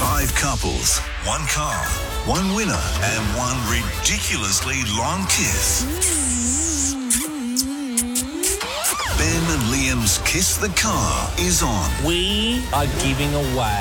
5 couples, 1 car, 1 winner, and 1 ridiculously long kiss. Ben and Liam's Kiss the Car is on. We are giving away